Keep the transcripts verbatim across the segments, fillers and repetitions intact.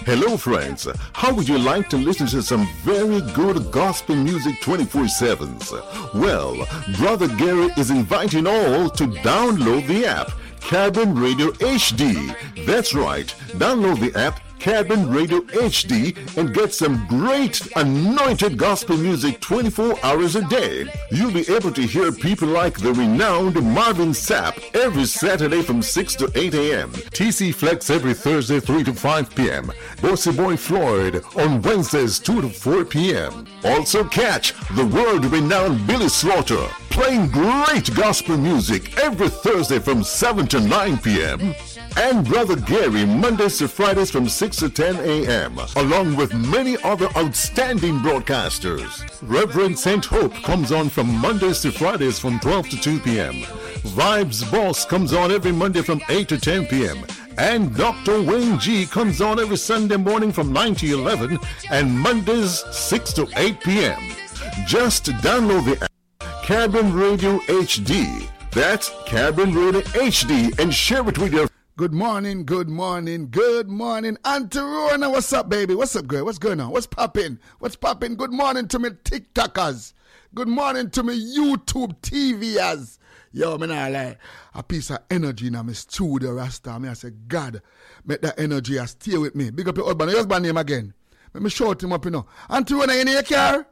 Hello friends, how would you like to listen to some very good gospel music twenty-four seven? Well, Brother Gary is inviting all to download the app, Caribbean Radio H D. That's right, download the app, Caribbean Radio H D, and get some great anointed gospel music twenty-four hours a day. You'll be able to hear people like the renowned Marvin Sapp every Saturday from six to eight a.m. T C Flex every Thursday three to five p.m. Bossy Boy Floyd on Wednesdays two to four p.m. Also catch the world-renowned Billy Slaughter playing great gospel music every Thursday from seven to nine p.m. And Brother Gary Mondays to Fridays from six to ten a.m. along with many other outstanding broadcasters. Reverend Saint Hope comes on from Mondays to Fridays from twelve to two p.m. Vibes Boss comes on every Monday from eight to ten p.m. And Doctor Wayne G comes on every Sunday morning from nine to eleven and Mondays six to eight p.m. Just download the app, Caribbean Radio H D. That's Caribbean Radio H D, and share it with your Good morning, good morning, good morning. Auntie Rona, what's up, baby? What's up, girl? What's going on? What's popping? What's popping? Good morning to me TikTokers. Good morning to me YouTube T Vers. Yo, man, I like a piece of energy in my studio, Rasta. Me, I say, God, make that energy a stay with me. Big up your husband. Your husband name again. Let me shout him up, you know. Auntie Rona, you in your car?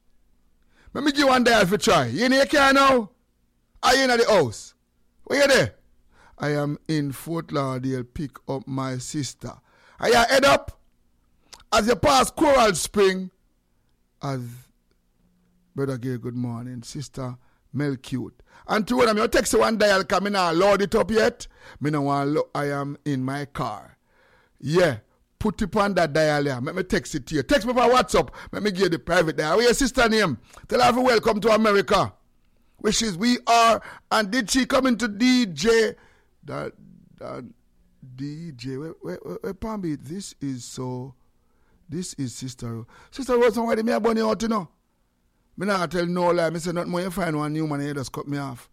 Let me give one day if you try. You in your car now? Are you in the house? Where you there? I am in Fort Lauderdale, pick up my sister. Are you head up? As you pass Coral Spring, as Brother Gay, good morning, Sister Mel Cute. And to them, you text one dial, come in and load it up yet. Me no want look, I am in my car. Yeah, put it on that dial there. Let me text it to you. Text me for WhatsApp. Let me give you the private dial. What's your sister name? Tell her welcome to America. Which is we are. And did she come into D J? That, that D J, wait, wait, wait, wait, Pambi, this is so, this is Sister Rose. Sister Rose, why did me a bunny out, you know? Me not tell no lie, me say not more, you find one new man and you just cut me off.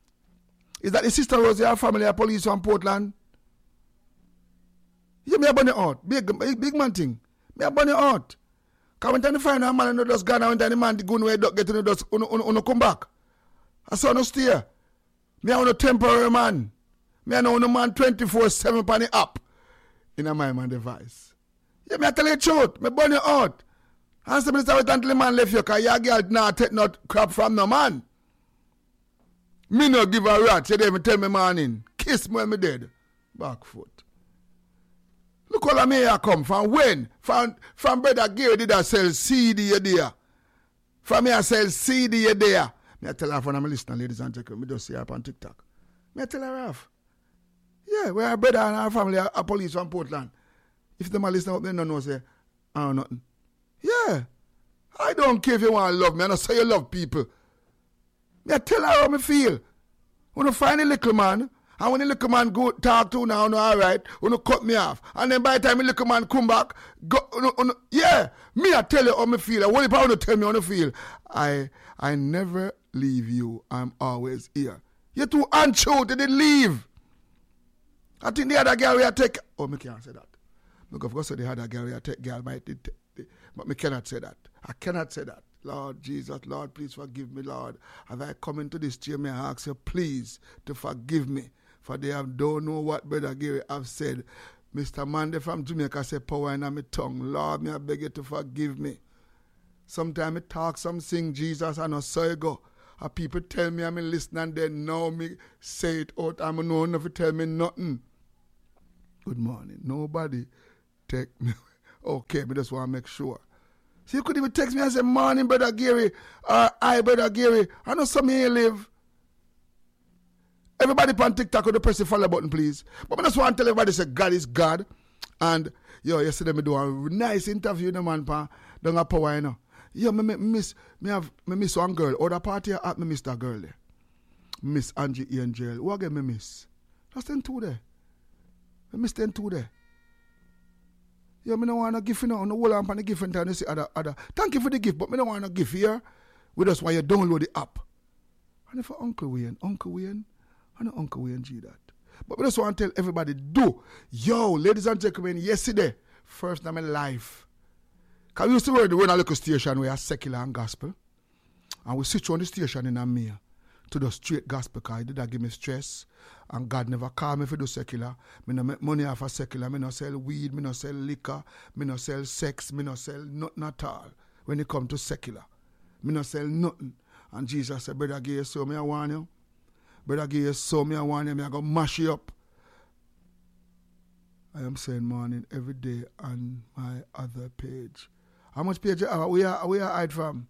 Is that the Sister Rose, your family, a police from Portland? Yeah, me a bunny out, big, big, big man thing. Me a bunny out. Come when you find a man and you just gone and when the man go away, get to just, you come back. I saw no stay. Me a temporary man. Me I know no man twenty-four seven on the app in a my man device. Yeah, me I tell you the truth. Me burn you out. Answer me this until the man left you because your girl not take no crap from no man. Me no give a rat. You didn't tell me morning. Kiss me when me dead. Back foot. Look all of me here come. From when? From, from Brother Gary did I sell C D you there. From me I sell C D you there. Me I tell her when I'm listening, ladies and gentlemen. Me just see her up on TikTok. Me I tell her off. Yeah, we are brother and our family are, are police from Portland. If the man listen up, they don't know, say, I don't know nothing. Yeah. I don't care if you want to love me. I don't say you love people. Me I tell her how I feel. When you find a little man, and when the little man go talk to now, no, all right, when you cut me off. And then by the time the little man come back, go, no, no, yeah, me I tell you how I feel. And what if I want to tell me how I feel? I, I never leave you. I'm always here. You're too untrue. They didn't leave. I think the other girl will take. Oh, me can't say that. Look, of course, the other girl will take girl might, but me cannot say that. I cannot say that. Lord Jesus, Lord, please forgive me, Lord. As I come into this chair, may I ask you, please, to forgive me, for they have don't know what Brother Gary have said. Mister Mandy from Jamaica say power in my tongue. Lord, may I beg you to forgive me. Sometimes I talk some sing Jesus and I say go. And people tell me I'm listening and they know me say it out. I'm no enough to tell me nothing. Good morning. Nobody take me. Okay, but just want to make sure. So you could even text me and say, morning, Brother Gary. Or hi, Brother Gary. I know some here live. Everybody on TikTok could press the follow button, please. But I just want to tell everybody, say, God is God. And, yo, yesterday me do a nice interview, the man, pa, don't have power, you know. Yo, me, me miss, me have, me miss one girl. Other party, I me miss that girl there. Miss Angie Angel. What again me miss? Just them two there. Me miss them two there. Yo, me don't want to give you now. No whole amp and the gift and time you see other, other. Thank you for the gift, but me don't want to give here. We just want you download the app. And for Uncle Wayne, Uncle Wayne, I know Uncle Wayne G that. But we just want to tell everybody, do. Yo, ladies and gentlemen, yesterday, first in my life. Because we used to work the one a little station where secular and gospel. And we switch on the station in a mirror to the straight gospel because it did that give me stress. And God never called me for do secular. Me no make money off of secular. Me no sell weed. Me no sell liquor. Me no sell sex. Me no sell nothing at all. When it come to secular. Me no sell nothing. And Jesus said, brother, give you so me I warn you. Brother, give you so me I warn you. Me I go mash you up. I am saying morning every day on my other page. How much page you have? Where are we hide from?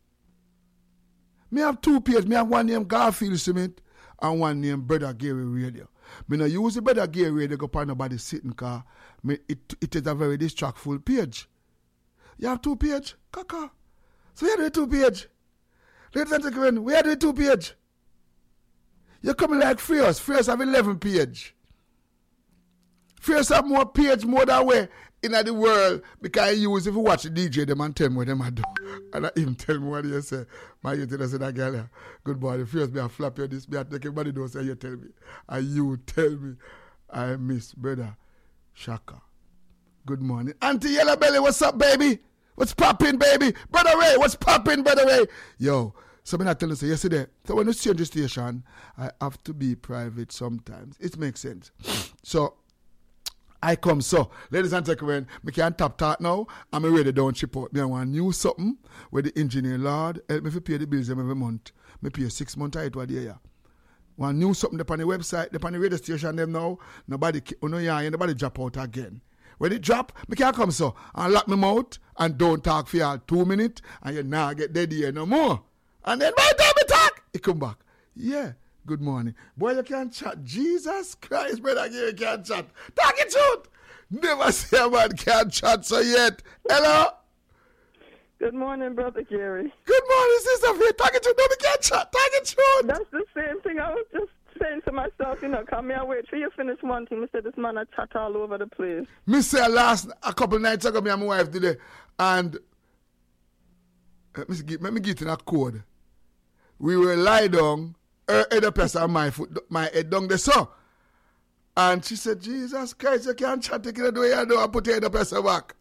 Me have two pages. Me have one named Garfield Cement and one named Brother Gary Radio. Me no use the Brother Gary Radio go find nobody sitting car. Me it it is a very distractful page. You have two page? Kaka. So you have the two page. Ladies and gentlemen, we have the two page. You coming like Freos. Freos have eleven page. Freos have more page more than way in the world because I use if you watch the D J them and tell me what them I do. And I even tell me what you say. My you tell us that girl here. Good morning. First me I flap you this, me I take everybody knows say you tell me. And you tell me I miss brother Shaka. Good morning. Auntie Yellow Belly, what's up, baby? What's popping, baby? Brother Ray, what's popping, Brother Ray? Yo, so when I tell you so yesterday, so when you change the station, I have to be private sometimes. It makes sense. So I come so, ladies and gentlemen, I can't tap that now. I'm ready down chip out. Me I want new something where the engineer Lord help me to pay the bills every month. Me pay six months out of the year. Want new something up on the website, up on the radio station them now. Nobody, you know, yeah, nobody drop out again. When it drop, me can't come so and lock me mouth and don't talk for y'all two minutes and you now get dead here no more. And then by the time me talk, it come back. Yeah. Good morning. Boy, you can't chat. Jesus Christ, brother, you can't chat. Talk it truth. Never say a man can't chat so yet. Hello? Good morning, Brother Gary. Good morning, Sister Faith. Talk it truth. No, we can't chat. Talk it truth. That's the same thing I was just saying to myself, you know, come here, wait till you finish one thing. I said, this man, I chat all over the place. Me say last, a couple nights ago, me and my wife did it, and let me, give, let me get in a code. We were lie down, her head up on my foot, my head down there, so. And she said, Jesus Christ, you can't chat, take it the way you do, and put your head up on your back.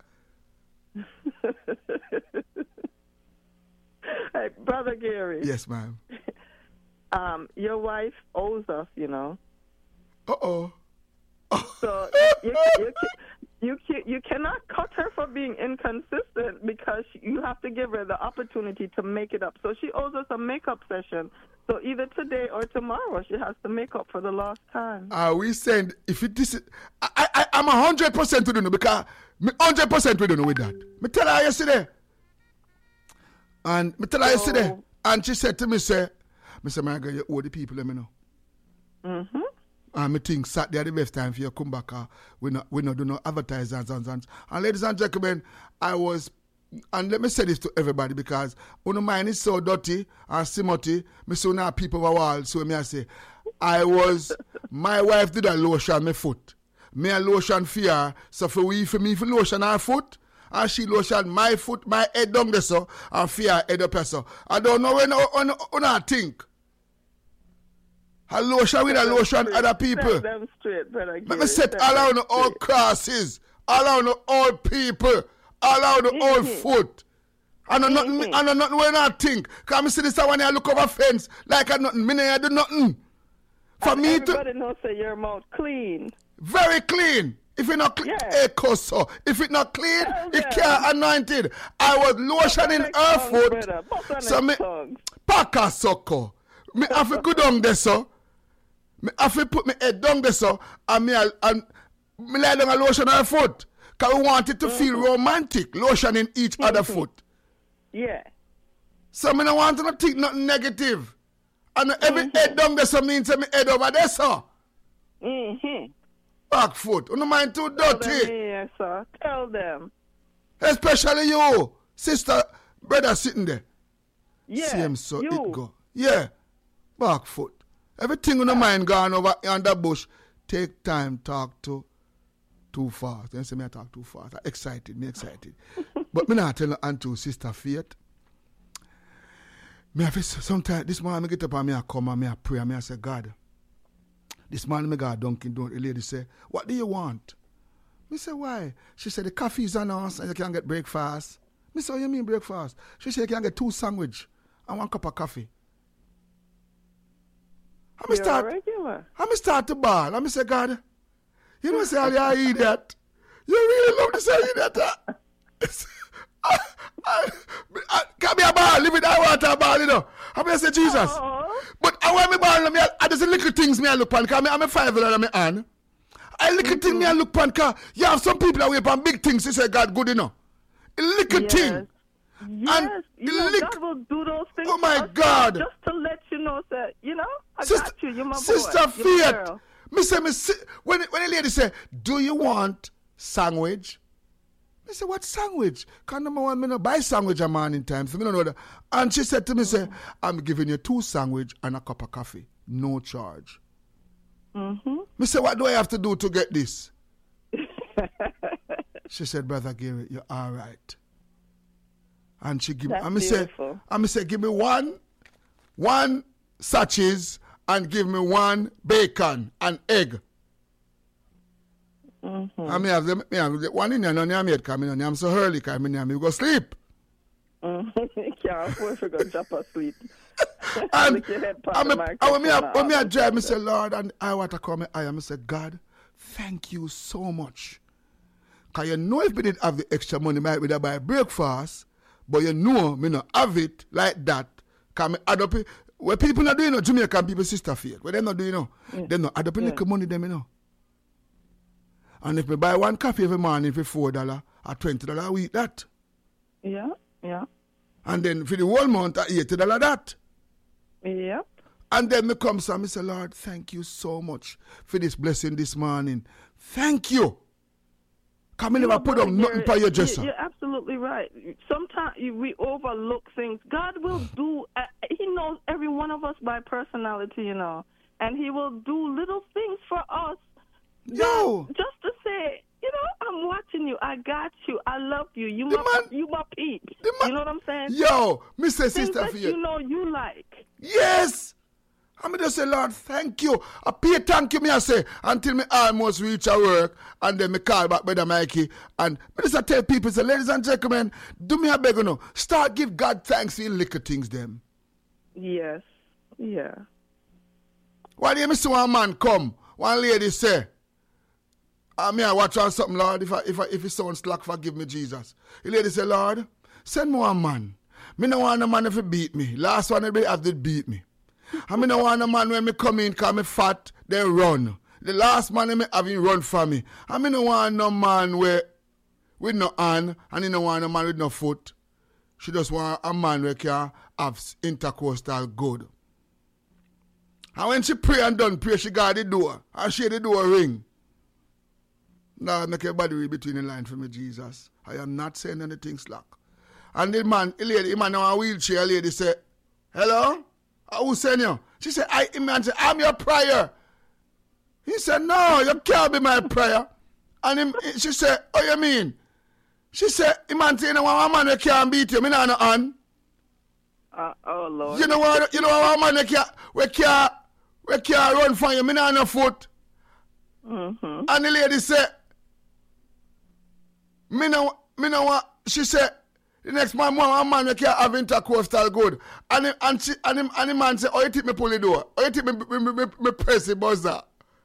Hey, Brother Gary. Yes, ma'am. Um, your wife owes us, you know. Uh-oh. So you, you, you, you, you cannot cut her for being inconsistent because you have to give her the opportunity to make it up. So she owes us a makeup session. So either today or tomorrow she has to make up for the lost time. Are uh, we saying, if it is, I, I, I'm one hundred percent with you because me one hundred percent with you with that. Me tell her yesterday. And me tell her so, yesterday. And she said to me, say, I say, my girl, you owe the people, let me know. Mm-hmm. And I think Saturday are the best time for you to come back. Uh, we not we not do no advertisers and, and and ladies and gentlemen, I was, and let me say this to everybody because when mind is so dirty and simotty, me so now people over wall. So me I say, I was, my wife did a lotion my foot. Me a lotion for her, so for we for me for lotion her foot. And she lotion my foot, my head down there so, and for her head up so. I don't know when I think. A lotion with a lotion other people. Set them straight, brother. Let me set all around all crosses, all around all people, all around mm-hmm. all foot. I know mm-hmm. nothing, I know nothing when I think. Because I see this one I look over fence like I nothing. Me I do nothing. For and me everybody to. knows that your mouth clean. Very clean. If it not clean, yeah. so. If it not clean, Tell it them. can't anointed. I was lotioning her foot. So me, paka soko. Me have to go down there so. Me have to put my head down there so. And me, and me lay down a lotion her foot. Because we want it to mm-hmm. feel romantic. Lotioning each mm-hmm. other foot. Yeah. So me don't want to not think nothing negative. And every mm-hmm. head down there so means me head over there so. Mm-hmm. Back foot. You don't mind too dirty. Tell them, yes, sir. Tell them. Especially you, sister, brother sitting there. Yeah. Same so you. it go. Yeah. Back foot. Everything in the mind gone over under bush. Take time, talk to too fast. Then say me I talk too fast. I excited, me excited. But me not tell unto Sister Faith. Me have sometimes this morning I get up and me I come and me I pray and me I say, God. This man me got Dunkin' Donuts. The lady say, what do you want? Me say, why? She said, the coffee is on us and you can get breakfast. Me say, what you mean breakfast? She said, you can get two sandwich and one cup of coffee. I me start, regular. I me start to ball. I me say, God, you know say, you idiot. You really love to say idiot. I, I, I, can be a ball, live it, I want a ball, you know. I mean, I say, Jesus. Aww. But I want me ball, me, I just little things me I look on, because I'm a five year old me on. I little mm-hmm. thing me I look on, because you have some people that wait on big things, you say, God, good enough. A little yes. thing. Yes, and you know, lick, God will do those things. Oh my God! Just to let you know that you know, I Sister, got you. You're my Sister boy. Fiat, me say me when when the lady say, "Do you want sandwich?" Me say, "What sandwich?" Cause number one, me no buy sandwich a morning time, so me don't know that. And she said to me, mm-hmm. "Say, I'm giving you two sandwich and a cup of coffee, no charge." Mm-hmm. Me say, "What do I have to do to get this?" She said, "Brother Gary, you're all right." And she give That's me, say, I me say, give me one, one sachets and give me one bacon and egg. Mm-hmm. I mean, have the, me have the one in there, no, I'm yet coming on. I'm so early, coming on. Me go sleep. Mm-hmm. Can't afford to go drop asleep. And I me, when me, when me I drive, me say, Lord, and I want to come. I am say, God, thank you so much. Cause you know, if we did have the extra money, might be to buy breakfast. But you know, me not have it like that. Cause me add up it. What people not doing, you know, Jamaican people, Sister Faith. What they not doing, you know, yeah. They not add up yeah. little money, them, you know. And if me buy one coffee every morning for four dollars or twenty dollars, we eat that. Yeah, yeah. And then for the whole month, I eighty dollars that. Yep. And then me come, so me say, Lord, thank you so much for this blessing this morning. Thank you. Come never put up nothing for your dresser. You're absolutely right. Sometimes we overlook things. God will do, uh, he knows every one of us by personality, you know. And he will do little things for us. Yo! Just, just to say, you know, I'm watching you. I got you. I love you. You the my, man, you my peep. Man, you know what I'm saying? Yo, Mister Things Sister that Fiat. you know you like. Yes! I mean, just say, Lord, thank you. I pay thank you, me I say, until me almost reach our work, and then me call back Brother Mikey, and me just tell people, say, ladies and gentlemen, do me a beg, you know, start give God thanks in little things, them. Yes, yeah. Why do you see one man come, one lady say, I mean, I watch on something, Lord, if I, if I, if it sounds slack, forgive me, Jesus. The lady say, Lord, send me one man. Me no want a man if he beat me. Last one, they have to beat me. I mean, I want a man when me come in, cause me fat, then run. The last man me having run for me. I mean, I want no man where with no hand, and I don't want a man with no foot. She just want a man where can have intercostal good. And when she pray and done pray, she got the door, and she the door ring. Now make everybody read between the line for me, Jesus. I am not saying anything slack. And the man, the lady, the man on a wheelchair, the lady say, hello? Who sent you? She said, I man said, I'm your prayer. He said, no, you can't be my prayer. And him, she said, oh, you mean? She said, the man said, you know what, man, you can't beat you. Me not no hand. Uh, oh, Lord. You know what, you know what, man, you can't, we can't, we can't run for you. Me not no foot. Mm-hmm. And the lady said, me no, me no what, she said, the next man, one man, we can't have intercostal good. And him, and, she, and, him, and the man say, oh, you think me pull the door? Oh, you think me, me, me, me, me press the buzzer?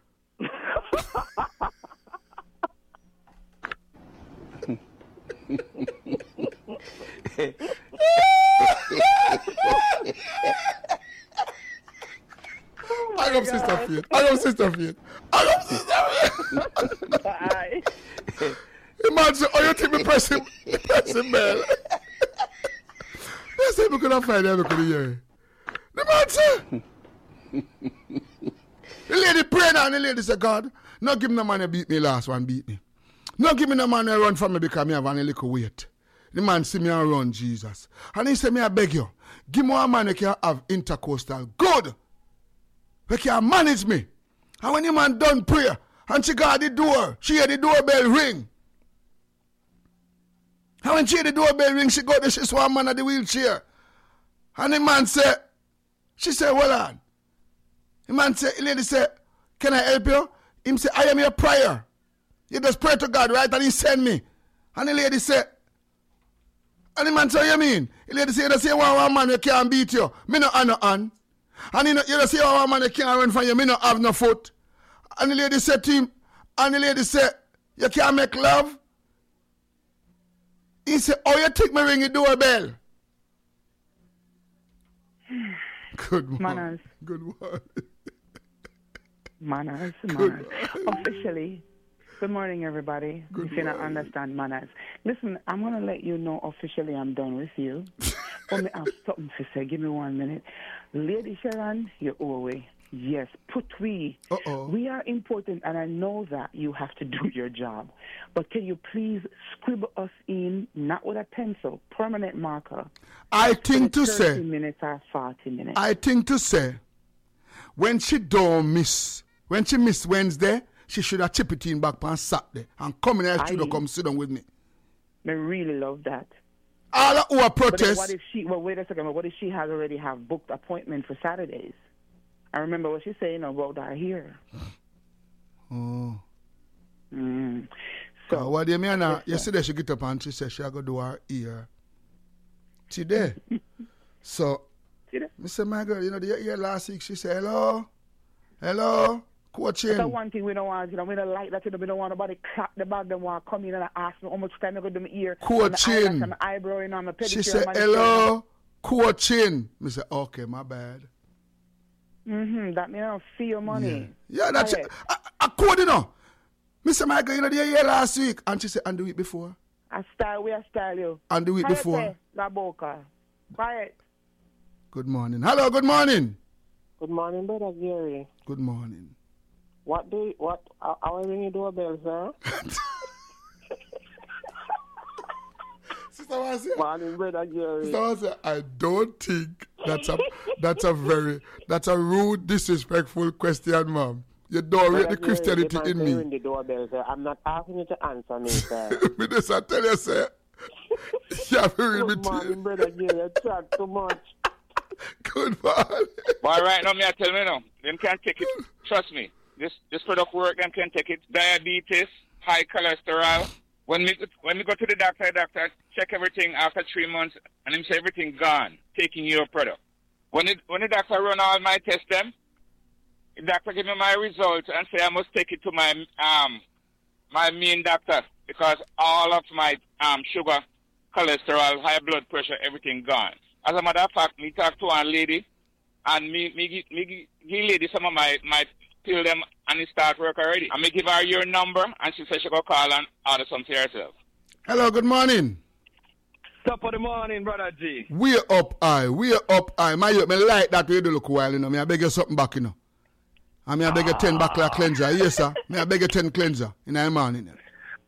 Oh I love Sister Faith. I love Sister Faith. I love Sister Faith. Bye. The man say, oh, you think me press him, press him bell? They say we couldn't find him, we couldn't hear him. The man say, the lady prayed and the lady said, God, no give me no man who beat me last one beat me. No give me no man who run from me because me have a little weight. The man see me and run, Jesus. And he said, me I beg you, give me one man who can have intercostal. Good. Who can manage me. And when the man done prayer, and she got the door, she hear the doorbell ring. And when she hear the doorbell ring, she go there, she saw a man at the wheelchair. And the man said, she said, well on. The man said, the lady said, can I help you? Him say, I am your prayer. You just pray to God, right? And he send me. And the lady said, and the man say, you mean? The lady say, you just say one, one man, you can't beat you. Me no have no hand. And you, know, you just say one man, you can't run from you. Me no have no foot. And the lady said to him, and the lady said, you can't make love? He said, oh, you take me ring the doorbell. Good morning. Manners. Good morning. Manners, Good manners. morning. Officially, good morning, everybody. Good if you don't morning. understand manners. Listen, I'm going to let you know officially I'm done with you. But me have something to say. Give me one minute. Lady Sharon, you're away. Yes, put we. Uh-oh. We are important, and I know that you have to do your job. But can you please scribble us in, not with a pencil, permanent marker? I think to thirty say, minutes or forty minutes. I think to say, when she don't miss, when she miss Wednesday, she should have chip it in back on Saturday and come in here to Aye. come sit down with me. I really love that. All of who are But then protest, what if she, well, wait a second, but what if she has already have booked appointment for Saturdays? I remember what she's saying about her here. oh. Mm. So, So, what do you mean? Yes, sir. Yesterday she get up and she said she going to do her ear. Today. So, see that? I said, my girl, you know, the ear last week, she said, hello, hello, coaching. That's one thing we don't want, you know, we don't like that, you know, we don't want nobody clap the bag, they want to come in and ask me how much time I go do my ear. Coaching. And my eyelash and my eyebrow, you know, my pedicure. She said, manicure. hello, coaching. I said, okay, my bad. Mm-hmm, that means I don't feel money. Yeah, yeah that's it. Quiet. I, I code, you know. Mister Michael, you know, the year last week. And she said, and the week before. I style, we I style you. And the week Quiet before. there, La Boca. Quiet. Good morning. Hello, good morning. Good morning, brother Gary. Good morning. What do you, what? Are are we ringing doorbell, sir? Sister Marcia, Morning, brother Gary. Sister Marcia, I don't think that's a that's a very that's a rude, disrespectful question, ma'am. You don't rate the Christianity Gary, in the man say me. ring the doorbell, sir. I'm not asking you to answer me, sir. Me just I tell you, sir. You have to read me Good to morning, brother Gary. I chat too much. Good morning. But right now, me I tell me now, them can't take it. Trust me, this this product work, them can take it. Diabetes, high cholesterol. When we when we go to the doctor, the doctor check everything after three months, and him say everything gone, taking your product. When it when the doctor run all my tests, them, the doctor give me my results and say I must take it to my um my main doctor because all of my um sugar, cholesterol, high blood pressure, everything gone. As a matter of fact, me talk to one lady, and me me gi- me gi- give lady some of my my pill them, and it start work already. And me give her your number, and she said she go call and order something herself. Hello, good morning. Top of the morning, brother G. We are up high. We are up high. My youth, me like that way do look while, you know. Me I beg you something back, you know. And me I beg you ten back like cleanser. Yes, sir. Me I beg you ten cleanser in the morning. You know.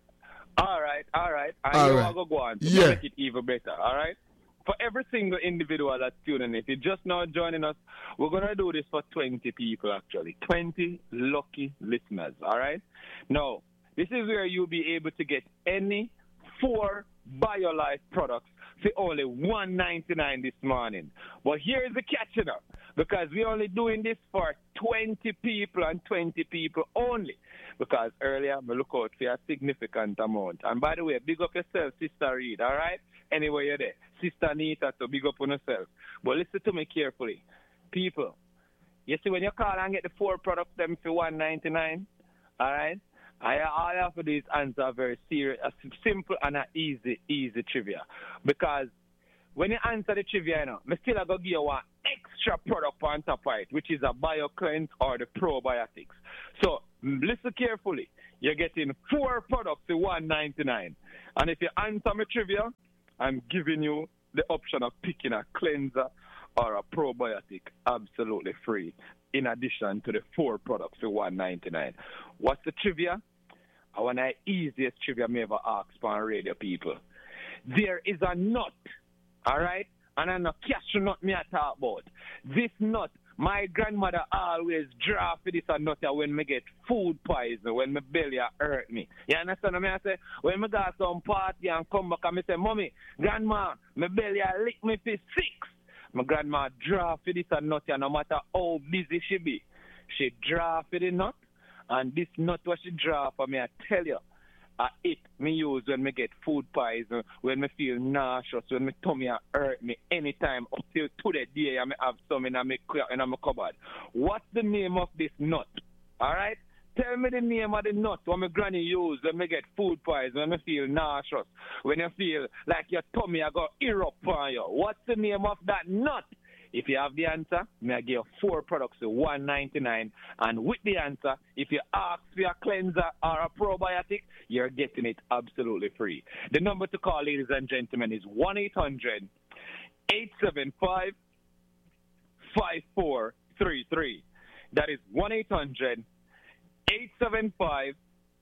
All right, all right. And All you right. want to go on to Yeah. make it even better, all right? For every single individual that's tuning in, if you're just now joining us, we're going to do this for twenty people, actually. twenty lucky listeners, all right? Now, this is where you'll be able to get any four BioLife products for only one ninety-nine this morning. But here's the catch, you know, because we're only doing this for twenty people and twenty people only. Because earlier, we look out for a significant amount. And by the way, big up yourself, Sister Reed, all right? Anyway, you're there. Sister Anita, to big up on yourself. But listen to me carefully. People, you see, when you call and get the four products them for one ninety-nine, all right? I, all I have to do is answer very serious, a simple and a easy, easy trivia. Because when you answer the trivia, you know, I still going to give you one extra product on top of it, which is a BioCleanse or the probiotics. So listen carefully. You're getting four products for one ninety-nine. And if you answer my trivia, I'm giving you the option of picking a cleanser or a probiotic absolutely free, in addition to the four products for one ninety-nine. What's the trivia? I want the easiest trivia me ever asked for radio people. There is a nut, all right? And I know cashew nut me I talk about. This nut, my grandmother always draw for this nut when me get food poison, when my belly hurt me. You understand what I say? When me go to some party and come back and me say, Mommy, grandma, my belly lick me for six. My grandma draw for this nut, no matter how busy she be. She draw for the nut, and this nut what she draw for me, I tell you, a it me use when me get food poison, when me feel nauseous, when me tummy a hurt me anytime up till to the day I me have some in my in my cupboard. What's the name of this nut? All right? Tell me the name of the nut when my granny use when me get food poison, when me feel nauseous, when you feel like your tummy a go erupt on you. What's the name of that nut? If you have the answer, may I give you four products for one ninety-nine. And with the answer, if you ask for a cleanser or a probiotic, you're getting it absolutely free. The number to call, ladies and gentlemen, is one eight hundred, eight seven five, five four three three. That is one eight hundred, eight seven five,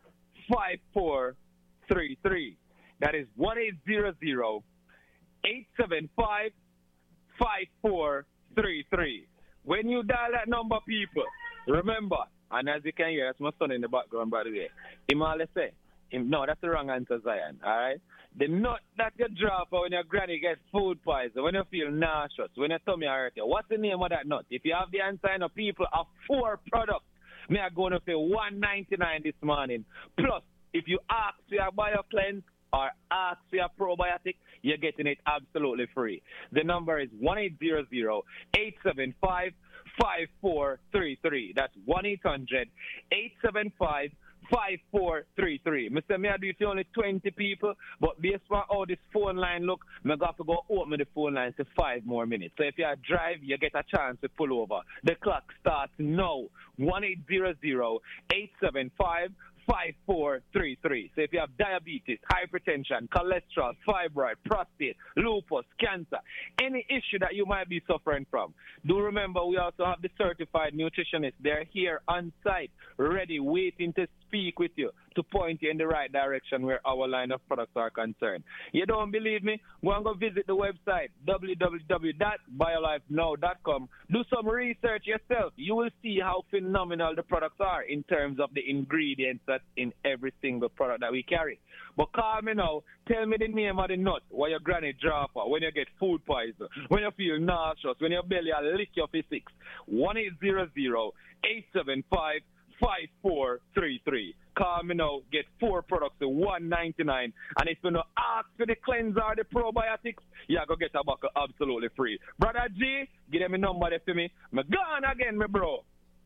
five four three three. That is one eight hundred, eight seven five, five four three three. When you dial that number, people, remember, and as you can hear, that's my son in the background, by the way. Him all say, him, no, that's the wrong answer, Zion, all right? The nut that you drop when your granny gets food poison, when you feel nauseous, when your tummy hurt you, what's the name of that nut? If you have the answer, you know, people, have four products. Me are going to pay one ninety-nine this morning. Plus, if you ask for your BioCleanse or ask for your probiotic, you're getting it absolutely free. The number is one eight hundred, eight seven five, five four three three. That's one eight hundred, eight seven five, five four three three. Mister Me I do it to only twenty people, but based on how this phone line look, me got to go open the phone line to five more minutes. So if you drive, you get a chance to pull over. The clock starts now. one eight hundred, eight seven five, five four three three. So if you have diabetes, hypertension, cholesterol, fibroid, prostate, lupus, cancer, any issue that you might be suffering from, do remember we also have the certified nutritionists. They're here on site, ready, waiting to speak with you, to point you in the right direction where our line of products are concerned. You don't believe me? Go and go visit the website, w w w dot biolife now dot com. Do some research yourself. You will see how phenomenal the products are in terms of the ingredients that's in every single product that we carry. But call me now. Tell me the name of the nut where your granny drop her, when you get food poison, when you feel nauseous, when your belly a lick your physics. one eight hundred, eight seven five, five four three three. Call me now, get four products for one ninety-nine. And if you don't ask for the cleanser or the probiotics, you're going to get a buckle absolutely free. Brother G, give them a number there for me. I'm gone again, my bro.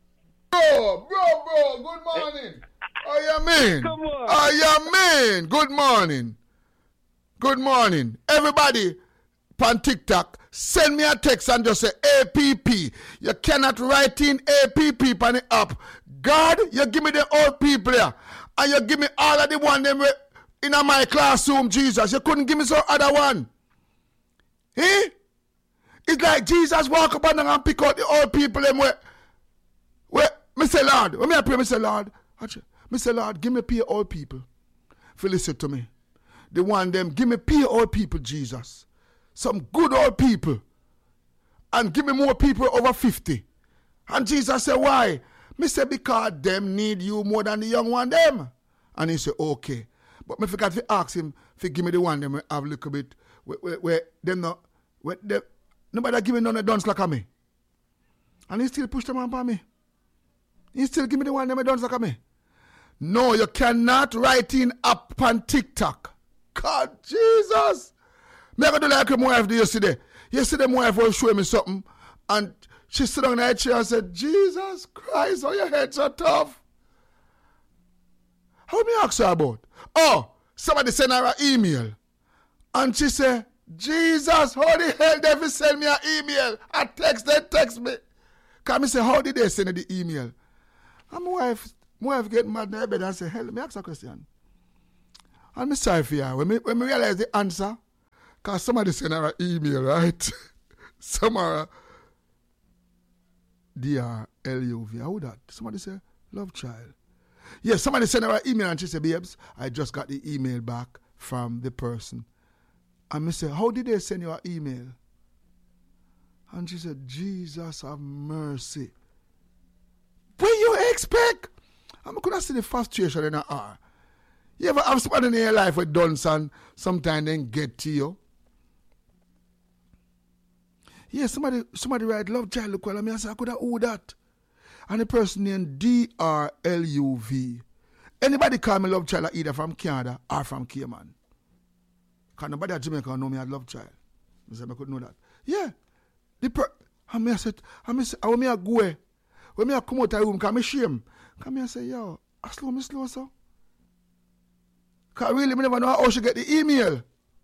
Bro, bro, bro, good morning. How you mean? Come on. How you mean? Good morning. Good morning. Everybody on TikTok, send me a text and just say A P P. You cannot write in A P P on the app. God, you give me the old people here. And you give me all of the one them in my classroom, Jesus. You couldn't give me some other one. Eh? It's like Jesus walk up and pick out the old people them where, where, me say, Lord, when me I pray, me say, Lord, me say, Lord, give me pay old people. If you listen to me. The one them, give me pay old people, Jesus. Some good old people. And give me more people over fifty. And Jesus said, why? Me say, because them need you more than the young one them. And he said, okay. But me forgot to ask him, if he give me the one them have a little bit, where, where, where them not, where them, nobody give me none of dance like me. And he still push them on by me. He still give me the one them dance like me. No, you cannot write in up on TikTok. God, Jesus. Me I do like my wife did yesterday. Yesterday my wife was showing me something and she sat down in her chair and said, Jesus Christ, how your head so tough. How me ask her about? Oh, somebody sent her an email. And she said, Jesus, how the hell did they send me an email? A text, they text me. Can me say, how did they send the email? And my wife, my wife get mad in her bed and say, hell, let me ask a question. And I'm sorry for you. When me, when me realize the answer, because somebody sent her an email, right? Samara, D R L U V. How that? Somebody say, love child. Yes, somebody sent her an email and she said, babes, I just got the email back from the person. And I said, how did they send you an email? And she said, Jesus have mercy. What you expect? I'm going to see the frustration in her heart. You ever have somebody in your life with done and sometimes then get to you? Yeah, somebody somebody write love child look well. I mean, I said, I could have who that? And the person named D R L U V. Anybody call me love child either from Canada or from Cayman. Because nobody at Jamaica know me as love child. I said I could know that. Yeah. The per- I mean, I said, I mean, I want me to go away. When me I come out of the room, because I shame. Because me I say, yo, I slow me slow, so. Because really, me never know how she get the email.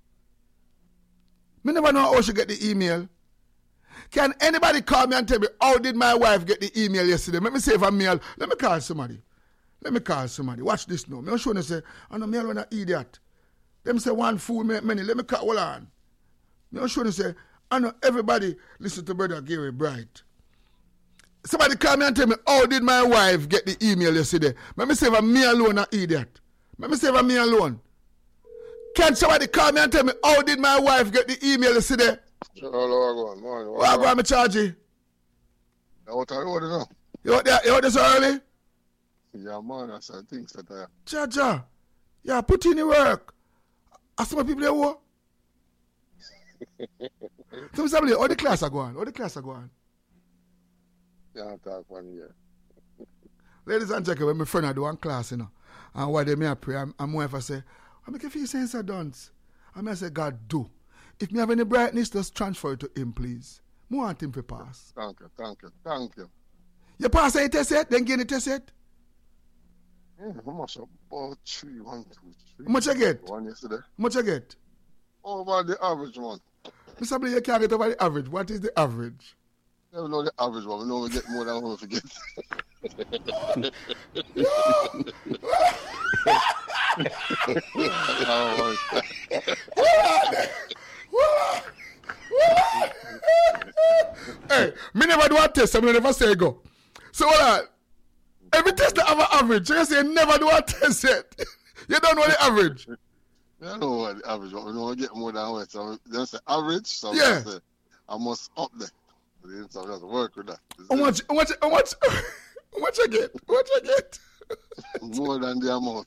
Me never know how she get the email. Can anybody call me and tell me, how did my wife get the email yesterday? Let me save a mail. Let me call somebody. Let me call somebody. Watch this now. Me show you say, I know me alone an idiot. Let me say one fool make many. Let me call, hold on. Me show you say, I know everybody listen to Brother Gary Bright. Somebody call me and tell me, how did my wife get the email yesterday? Let me save a me alone an idiot. Let me save a me alone. Can somebody call me and tell me, how did my wife get the email yesterday? Hello, go on. Where go on, me charge you? Out of the road now. You out there, you out there so early? Yeah, man, that's the things that I... Cha cha. Yeah, put in the work. I see my people there, what? So, somebody, all the class are going. All the class are going. Yeah, talk one year. Ladies and gentlemen, my friend I do one class, you know. And while they may pray, I'm, I'm wife, I say, I make a few sense of dance. I may say, God, do. If me have any brightness, just transfer it to him, please. I want him to pass. Thank you, thank you, thank you. You pass any test yet? Then get a test yet? Yeah, how much? About three, one, two, three. How much you get? One yesterday. How much you get? Over the average one. Mister Blair, you can't get over the average. What is the average? Never know the average one. We know we get more than we forget. Hey, me never do a test, I never say go. So hold on. Every test that have an average, you say never do a test yet. You don't know the average. I know what the average, but we know we get more than we. So they say average, so yeah. Say, I must up there. So we have to work with that. How much, how much, how much, how much I get? How much I get? More than the amount.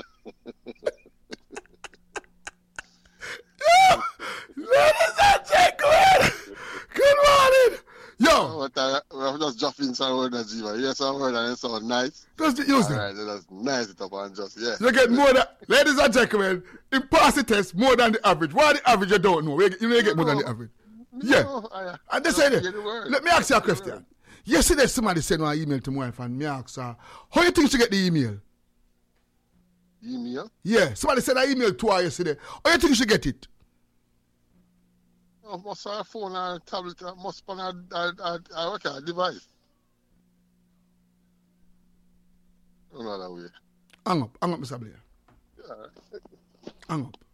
Yo, ladies and gentlemen, good morning. Yo. We have just drop in some word that Jiva. Yes, some word and it sounds nice. Just use them. All right, just nice it up and just, yeah. You get more than, ladies and gentlemen, in pass the test more than the average. Why the average you don't know? You know you get more than the average. Yeah. No, I, and they say that. Let me ask you a question. Yesterday somebody sent an email to my wife and me asked her, how you think she get the email? Email? Yeah. Somebody sent an email to her yesterday. How you think she get it? Oh, must have a phone or a tablet, must be on a, a, a, a, okay, a device. I don't know that way. Hang up, hang up, Mister Blair. Yeah. Hang up.